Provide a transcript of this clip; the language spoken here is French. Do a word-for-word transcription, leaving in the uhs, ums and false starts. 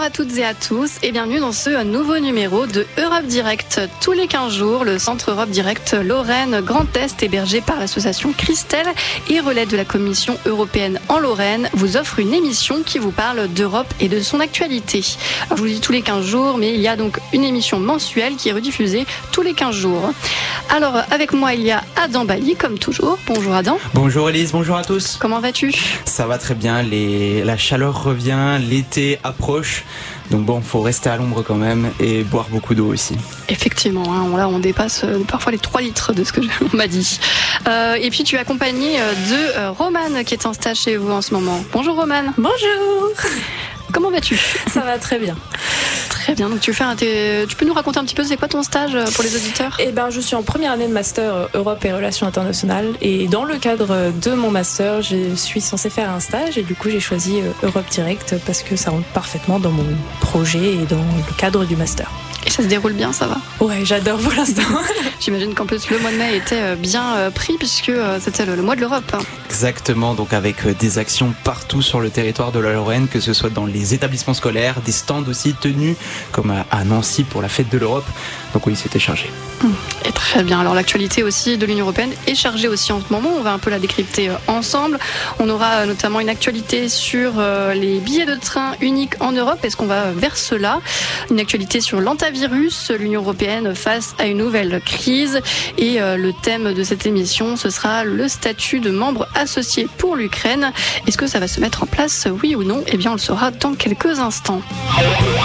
à toutes et à tous et bienvenue dans ce nouveau numéro de Europe Direct. Tous les quinze jours, le Centre Europe Direct Lorraine Grand Est, hébergé par l'association Christelle et relais de la Commission européenne en Lorraine, vous offre une émission qui vous parle d'Europe et de son actualité. Alors, je vous dis tous les quinze jours, mais il y a donc une émission mensuelle qui est rediffusée tous les quinze jours. Alors, avec moi, il y a Adam Bali, comme toujours. Bonjour Adam. Bonjour Elise, bonjour à tous. Comment vas-tu ? Ça va très bien, les... la chaleur revient, l'été approche. Donc bon, faut rester à l'ombre quand même et boire beaucoup d'eau aussi. Effectivement, hein, là on dépasse euh, parfois les trois litres de ce que on m'a dit. Euh, et puis tu es accompagnée de euh, Romane qui est en stage chez vous en ce moment. Bonjour Romane. Bonjour. Comment vas-tu ? Ça va très bien. Très bien, donc tu, fais un t... tu peux nous raconter un petit peu c'est quoi ton stage pour les auditeurs ? Eh ben, je suis en première année de master Europe et Relations Internationales et dans le cadre de mon master, je suis censée faire un stage et du coup j'ai choisi Europe Direct parce que ça rentre parfaitement dans mon projet et dans le cadre du master. Et ça se déroule bien, ça va ? Ouais, j'adore pour l'instant. J'imagine qu'en plus le mois de mai était bien pris puisque c'était le mois de l'Europe. Exactement, donc avec des actions partout sur le territoire de la Lorraine, que ce soit dans les établissements scolaires, des stands aussi tenus comme à Nancy pour la fête de l'Europe. Donc oui, c'était chargé. Et très bien. Alors l'actualité aussi de l'Union européenne est chargée aussi en ce moment. On va un peu la décrypter ensemble. On aura notamment une actualité sur les billets de train uniques en Europe. Est-ce qu'on va vers cela ? Une actualité sur l'antivirus, l'Union européenne face à une nouvelle crise. Et le thème de cette émission, ce sera le statut de membre associé pour l'Ukraine. Est-ce que ça va se mettre en place, oui ou non ? Eh bien, on le saura dans quelques instants.